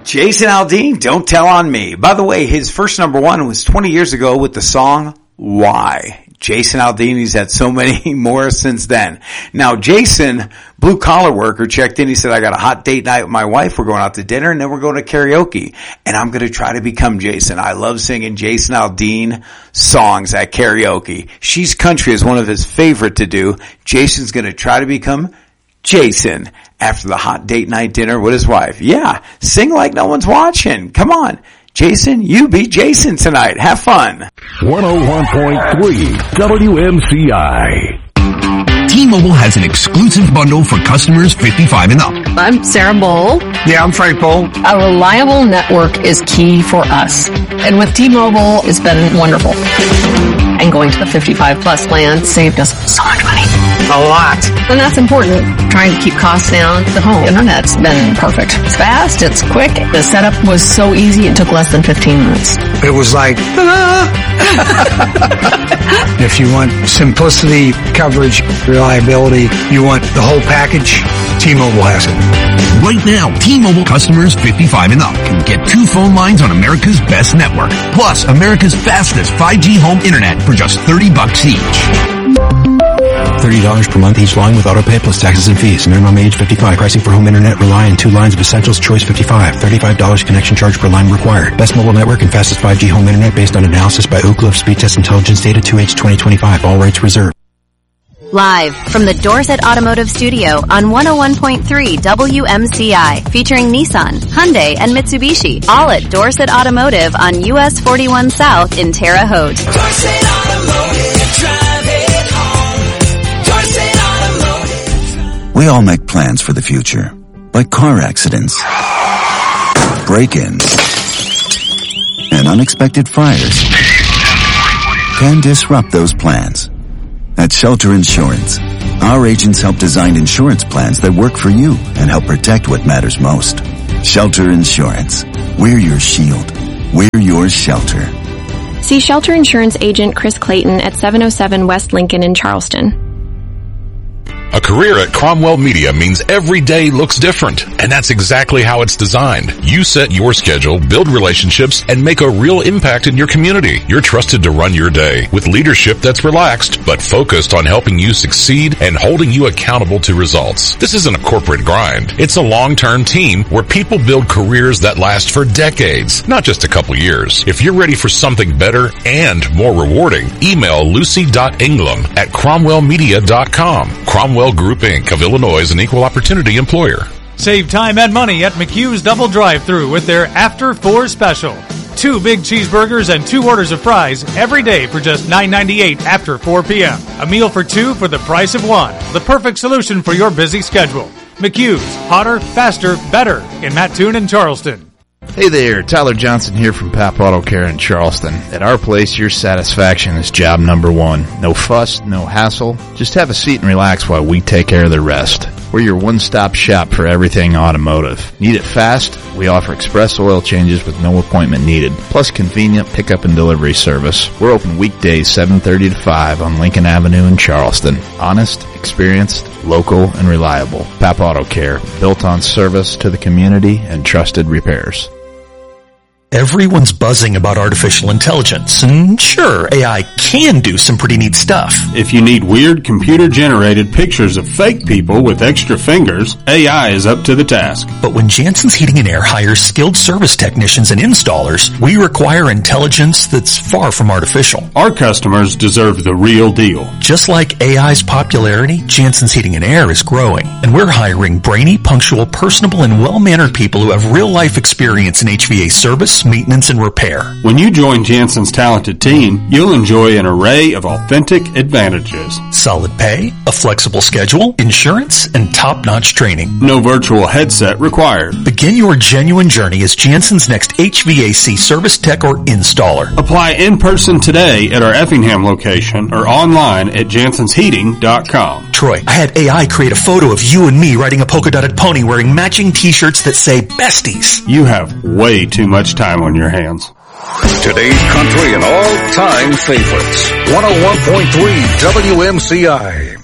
Jason Aldean, Don't Tell on Me. By the way, his first number one was 20 years ago with the song Why. Jason Aldean, he's had so many more since then. Now, Jason, blue collar worker, checked in. He said, I got a hot date night with my wife. We're going out to dinner and then we're going to karaoke. And I'm going to try to become Jason. I love singing Jason Aldean songs at karaoke. She's Country is one of his favorite to do. Jason's going to try to become Jason after the hot date night dinner with his wife. Yeah, sing like no one's watching. Come on. Jason, you be Jason tonight. Have fun. 101.3 WMCI. T-Mobile has an exclusive bundle for customers 55 and up. I'm Sarah Bowl. Yeah, I'm Frank Bowl. A reliable network is key for us. And with T-Mobile, it's been wonderful. And going to the 55 plus plan saved us so much money. A lot. And that's important. Trying to keep costs down. The home internet's been perfect. It's fast, it's quick. The setup was so easy, it took less than 15 minutes. It was like, If you want simplicity, coverage, reliability, you want the whole package, T-Mobile has it. Right now, T-Mobile customers 55 and up can get 2 phone lines on America's best network, plus America's fastest 5G home internet for just $30 each. $30 per month each line with autopay plus taxes and fees. Minimum age 55. Pricing for home internet rely on 2 lines of Essentials Choice 55. $35 connection charge per line required. Best mobile network and fastest 5G home internet based on analysis by Oak Cliff Speed Test Intelligence Data 2H 2025. All rights reserved. Live from the Dorset Automotive Studio on 101.3 WMCI, featuring Nissan, Hyundai, and Mitsubishi, all at Dorset Automotive on US 41 South in Terre Haute. Dorset Automotive, drive it home. Dorset Automotive. We all make plans for the future, like car accidents, break-ins, and unexpected fires can disrupt those plans. At Shelter Insurance, our agents help design insurance plans that work for you and help protect what matters most. Shelter Insurance. We're your shield. We're your shelter. See Shelter Insurance agent Chris Clayton at 707 West Lincoln in Charleston. A career at Cromwell Media means every day looks different, and that's exactly how it's designed. You set your schedule, build relationships, and make a real impact in your community. You're trusted to run your day with leadership that's relaxed, but focused on helping you succeed and holding you accountable to results. This isn't a corporate grind. It's a long-term team where people build careers that last for decades, not just a couple years. If you're ready for something better and more rewarding, email lucy.ingram@cromwellmedia.com. Cromwell Group Inc. of Illinois is an equal opportunity employer. Save time and money at McHugh's Double Drive-Thru with their After 4 special. 2 big cheeseburgers and 2 orders of fries every day for just $9.98 after 4 p.m. A meal for 2 for the price of 1. The perfect solution for your busy schedule. McHugh's, hotter, faster, better in Mattoon and Charleston. Hey there, Tyler Johnson here from Pap Auto Care in Charleston. At our place, your satisfaction is job number 1. No fuss, no hassle. Just have a seat and relax while we take care of the rest. We're your one-stop shop for everything automotive. Need it fast? We offer express oil changes with no appointment needed, plus convenient pickup and delivery service. We're open weekdays 7:30 to 5 on Lincoln Avenue in Charleston. Honest, experienced, local, and reliable. Pap Auto Care, built on service to the community and trusted repairs. Everyone's buzzing about artificial intelligence, and sure, AI can do some pretty neat stuff. If you need weird computer-generated pictures of fake people with extra fingers, AI is up to the task. But when Jansen's Heating and Air hires skilled service technicians and installers, we require intelligence that's far from artificial. Our customers deserve the real deal. Just like AI's popularity, Jansen's Heating and Air is growing, and we're hiring brainy, punctual, personable, and well-mannered people who have real-life experience in HVA service, maintenance, and repair. When you join Jansen's talented team, you'll enjoy an array of authentic advantages. Solid pay, a flexible schedule, insurance, and top-notch training. No virtual headset required. Begin your genuine journey as Jansen's next HVAC service tech or installer. Apply in person today at our Effingham location or online at jansensheating.com. Troy, I had AI create a photo of you and me riding a polka-dotted pony wearing matching t-shirts that say besties. You have way too much time on your hands. Today's country and all-time favorites. 101.3 WMCI.